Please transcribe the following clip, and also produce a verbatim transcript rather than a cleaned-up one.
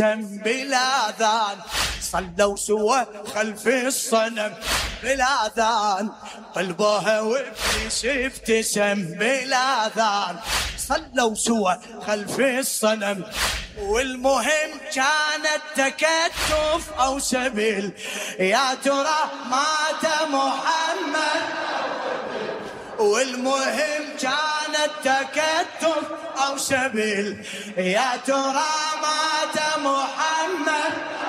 بالاذان، صلوا سوا خلف الصنم بالاذان، قلبها وابليس ابتسم بالاذان، صلوا سوا خلف الصنم. والمهم كانت تكتف او سبيل، يا ترى مات محمد. والمهم كانت تكتف او سبيل، يا ترى مات محمد.